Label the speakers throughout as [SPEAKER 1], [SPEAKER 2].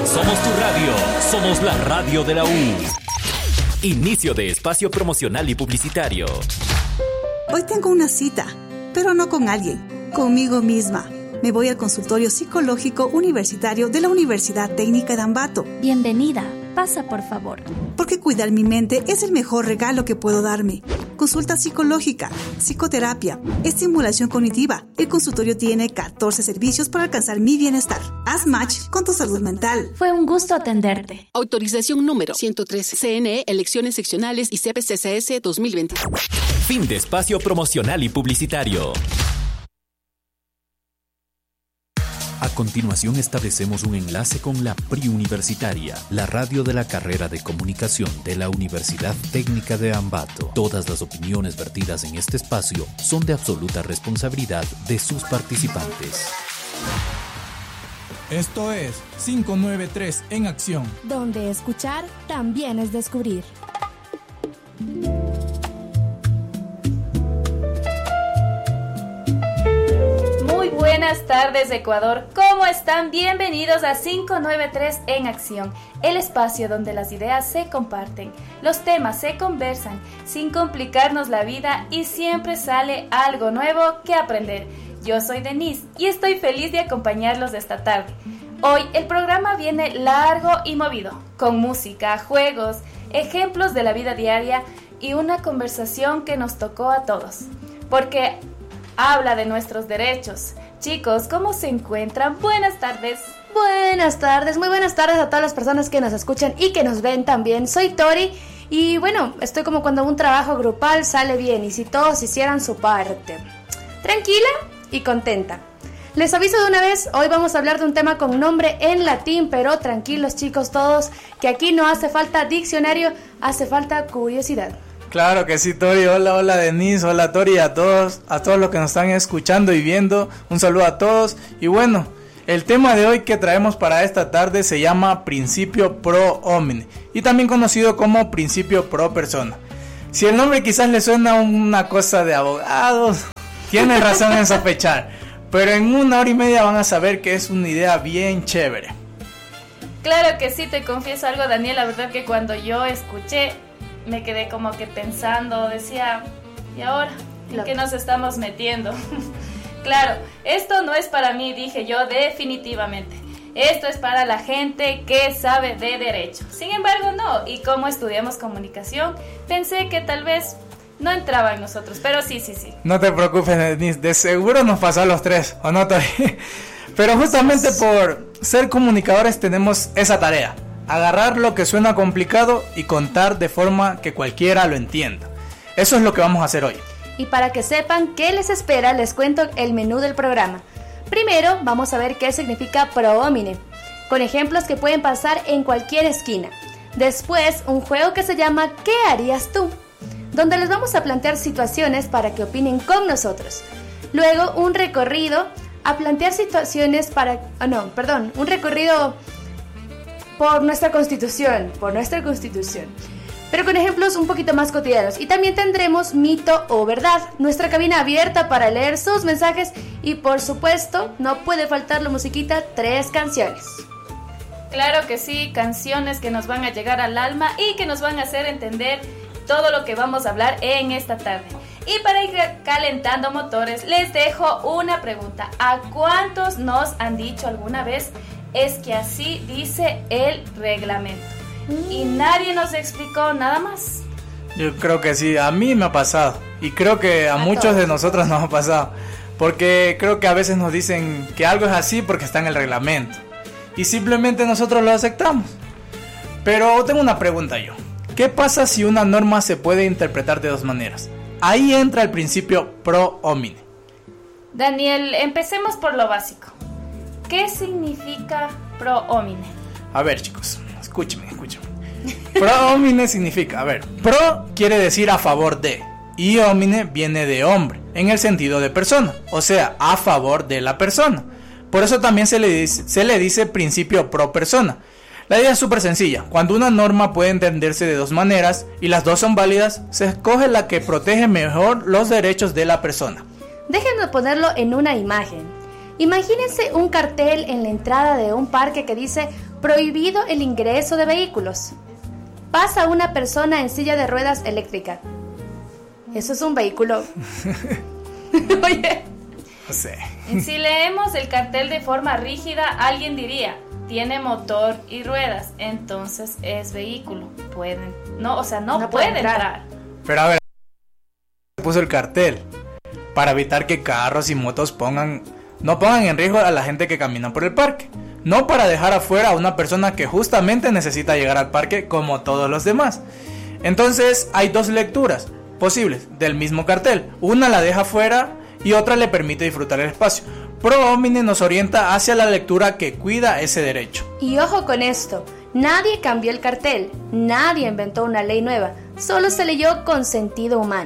[SPEAKER 1] Somos tu radio, somos la radio de la U. Inicio de espacio promocional y publicitario.
[SPEAKER 2] Hoy tengo una cita, pero no con alguien, conmigo misma. Me voy al consultorio psicológico universitario de la Universidad Técnica de Ambato.
[SPEAKER 3] Bienvenida, pasa por favor.
[SPEAKER 2] Porque cuidar mi mente es el mejor regalo que puedo darme. Consulta psicológica, psicoterapia, estimulación cognitiva. El consultorio tiene 14 servicios para alcanzar mi bienestar. Haz match con tu salud mental.
[SPEAKER 3] Fue un gusto atenderte.
[SPEAKER 4] Autorización número 113. CNE, elecciones seccionales y CPCCS 2020.
[SPEAKER 1] Fin de espacio promocional y publicitario. A continuación establecemos un enlace con la PRI Universitaria, la radio de la carrera de comunicación de la Universidad Técnica de Ambato. Todas las opiniones vertidas en este espacio son de absoluta responsabilidad de sus participantes.
[SPEAKER 5] Esto es 593 en acción,
[SPEAKER 3] donde escuchar también es descubrir.
[SPEAKER 6] Buenas tardes, Ecuador. ¿Cómo están? Bienvenidos a 593 en acción, el espacio donde las ideas se comparten, los temas se conversan sin complicarnos la vida y siempre sale algo nuevo que aprender. Yo soy Denise y estoy feliz de acompañarlos esta tarde. Hoy el programa viene largo y movido, con música, juegos, ejemplos de la vida diaria y una conversación que nos tocó a todos, porque habla de nuestros derechos. Chicos, ¿cómo se encuentran? Buenas tardes.
[SPEAKER 7] Buenas tardes, muy buenas tardes a todas las personas que nos escuchan y que nos ven también. Soy Tori y bueno, estoy como cuando un trabajo grupal sale bien y si todos hicieran su parte. Tranquila y contenta. Les aviso de una vez, hoy vamos a hablar de un tema con nombre en latín, pero tranquilos chicos todos, que aquí no hace falta diccionario, hace falta curiosidad.
[SPEAKER 5] Claro que sí, Tori. Hola Denise, hola Tori, a todos los que nos están escuchando y viendo, un saludo a todos. Y bueno, el tema de hoy que traemos para esta tarde se llama principio pro homine y también conocido como principio pro persona. Si el nombre quizás le suena a una cosa de abogados, tienen razón en sospechar, pero en 1 hora y media van a saber que es una idea bien chévere.
[SPEAKER 6] Claro que sí, te confieso algo, Daniel, la verdad que cuando yo escuché me quedé como que pensando, decía, ¿y ahora? ¿En qué nos estamos metiendo? Claro, esto no es para mí, dije yo, definitivamente. Esto es para la gente que sabe de derecho. Sin embargo, no. Y como estudiamos comunicación, pensé que tal vez no entraba en nosotros, pero sí.
[SPEAKER 5] No te preocupes, Denise, de seguro nos pasó a los tres, ¿o no, Tori? Pero justamente por ser comunicadores tenemos esa tarea. Agarrar lo que suena complicado y contar de forma que cualquiera lo entienda. Eso es lo que vamos a hacer hoy.
[SPEAKER 7] Y para que sepan qué les espera, les cuento el menú del programa. Primero, vamos a ver qué significa pro homine, con ejemplos que pueden pasar en cualquier esquina. Después, un juego que se llama ¿Qué harías tú?, donde les vamos a plantear situaciones para que opinen con nosotros. Luego, un recorrido a plantear situaciones un recorrido por nuestra constitución, pero con ejemplos un poquito más cotidianos. Y también tendremos mito o verdad, nuestra cabina abierta para leer sus mensajes y por supuesto no puede faltar la musiquita, 3 canciones.
[SPEAKER 6] Claro que sí, canciones que nos van a llegar al alma y que nos van a hacer entender todo lo que vamos a hablar en esta tarde. Y para ir calentando motores, les dejo una pregunta. ¿A cuántos nos han dicho alguna vez es que así dice el reglamento? Y nadie nos explicó nada más.
[SPEAKER 5] Yo creo que sí, a mí me ha pasado. Y creo que a muchos de nosotros nos ha pasado. Porque creo que a veces nos dicen que algo es así porque está en el reglamento. Y simplemente nosotros lo aceptamos. Pero tengo una pregunta yo. ¿Qué pasa si una norma se puede interpretar de 2 maneras? Ahí entra el principio pro homine.
[SPEAKER 6] Daniel, empecemos por lo básico. ¿Qué significa pro homine?
[SPEAKER 5] A ver, chicos, escúchenme. Pro homine significa, pro quiere decir a favor de, y homine viene de hombre, en el sentido de persona, o sea, a favor de la persona. Por eso también se le dice principio pro persona. La idea es súper sencilla. Cuando una norma puede entenderse de 2 maneras y las 2 son válidas, se escoge la que protege mejor los derechos de la persona.
[SPEAKER 7] Déjenme ponerlo en una imagen. Imagínense un cartel en la entrada de un parque que dice prohibido el ingreso de vehículos. Pasa una persona en silla de ruedas eléctrica. Eso es un vehículo. Oye.
[SPEAKER 5] No sé.
[SPEAKER 6] Si leemos el cartel de forma rígida, alguien diría, tiene motor y ruedas, entonces es vehículo. No puede entrar.
[SPEAKER 5] Pero a ver, puso el cartel para evitar que carros y motos no pongan en riesgo a la gente que camina por el parque. No para dejar afuera a una persona que justamente necesita llegar al parque como todos los demás. Entonces hay dos lecturas posibles del mismo cartel. Una la deja fuera y otra le permite disfrutar el espacio. Pro homine nos orienta hacia la lectura que cuida ese derecho.
[SPEAKER 7] Y ojo con esto, nadie cambió el cartel, nadie inventó una ley nueva, solo se leyó con sentido humano.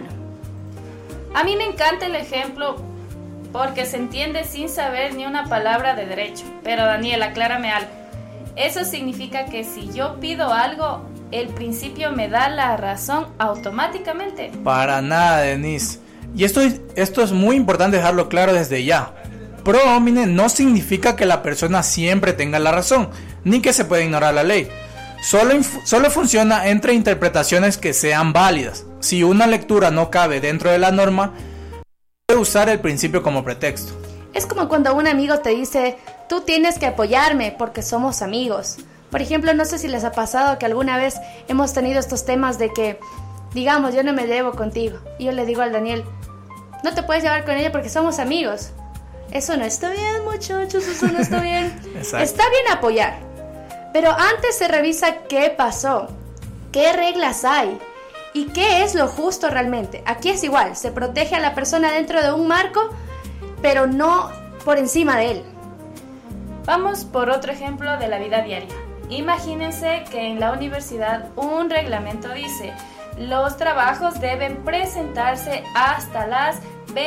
[SPEAKER 6] A mí me encanta el ejemplo porque se entiende sin saber ni una palabra de derecho. Pero Daniel, aclárame algo. Eso significa que si yo pido algo, el principio me da la razón automáticamente.
[SPEAKER 5] Para nada, Denise. Y esto es muy importante dejarlo claro desde ya. Pro homine no significa que la persona siempre tenga la razón, ni que se pueda ignorar la ley. Solo funciona entre interpretaciones que sean válidas. Si una lectura no cabe dentro de la norma, puede usar el principio como pretexto.
[SPEAKER 7] Es como cuando un amigo te dice, tú tienes que apoyarme porque somos amigos. Por ejemplo, no sé si les ha pasado que alguna vez hemos tenido estos temas de que, digamos, yo no me llevo contigo. Y yo le digo al Daniel, no te puedes llevar con ella porque somos amigos. Eso no está bien, muchachos, eso no está bien. Está bien apoyar, pero antes se revisa qué pasó, qué reglas hay y qué es lo justo realmente. Aquí es igual, se protege a la persona dentro de un marco, pero no por encima de él.
[SPEAKER 6] Vamos por otro ejemplo de la vida diaria. Imagínense que en la universidad un reglamento dice, los trabajos deben presentarse hasta las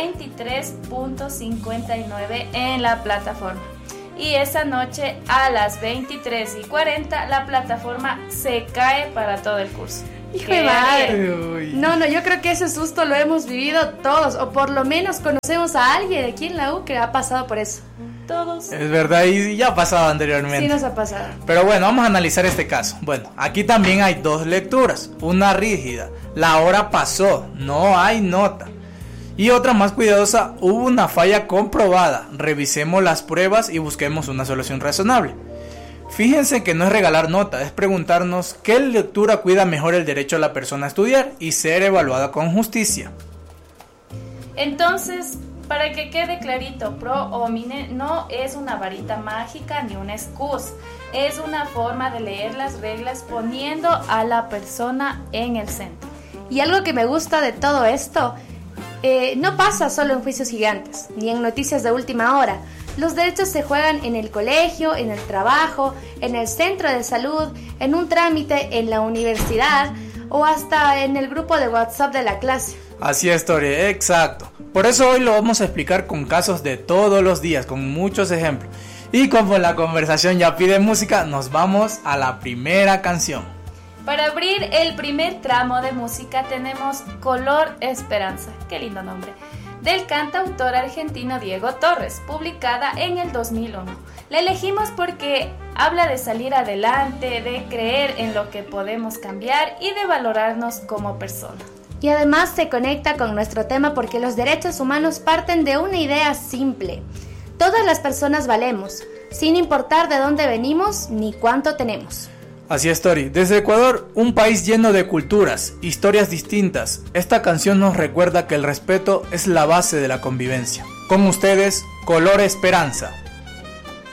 [SPEAKER 6] 23:59 en la plataforma. Y esa noche a las 23:40 la plataforma se cae para todo el curso.
[SPEAKER 7] ¡Hijo de madre! No, yo creo que ese susto lo hemos vivido todos, o por lo menos conocemos a alguien aquí en la U que ha pasado por eso. Todos.
[SPEAKER 5] Es verdad, y ya ha pasado anteriormente.
[SPEAKER 7] Sí nos ha pasado.
[SPEAKER 5] Pero bueno, vamos a analizar este caso. Bueno, aquí también hay dos lecturas. Una rígida, la hora pasó, no hay nota. Y otra más cuidadosa, hubo una falla comprobada. Revisemos las pruebas y busquemos una solución razonable. Fíjense que no es regalar nota, es preguntarnos qué lectura cuida mejor el derecho a la persona a estudiar y ser evaluada con justicia.
[SPEAKER 6] Entonces, para que quede clarito, pro homine no es una varita mágica ni una excusa. Es una forma de leer las reglas poniendo a la persona en el centro.
[SPEAKER 7] Y algo que me gusta de todo esto, no pasa solo en juicios gigantes, ni en noticias de última hora. Los derechos se juegan en el colegio, en el trabajo, en el centro de salud, en un trámite, en la universidad o hasta en el grupo de WhatsApp de la clase.
[SPEAKER 5] Así es, Tori, exacto. Por eso hoy lo vamos a explicar con casos de todos los días, con muchos ejemplos. Y como la conversación ya pide música, nos vamos a la primera canción.
[SPEAKER 6] Para abrir el primer tramo de música tenemos Color Esperanza, qué lindo nombre, del cantautor argentino Diego Torres, publicada en el 2001. La elegimos porque habla de salir adelante, de creer en lo que podemos cambiar y de valorarnos como personas.
[SPEAKER 7] Y además se conecta con nuestro tema porque los derechos humanos parten de una idea simple. Todas las personas valemos, sin importar de dónde venimos ni cuánto tenemos.
[SPEAKER 5] Así es, Tori. Desde Ecuador, un país lleno de culturas, historias distintas, esta canción nos recuerda que el respeto es la base de la convivencia. Con ustedes, Color Esperanza.